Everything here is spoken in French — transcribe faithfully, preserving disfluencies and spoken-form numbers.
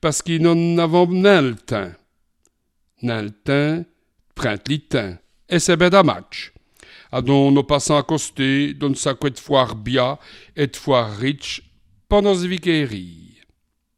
parce qu'ils n'en avons pas le temps. Dans le temps, prends le temps. Et c'est bien dommage. Adon nos passants accostés, d'un sacré de foire bien et de foire riche pendant ce viquerie.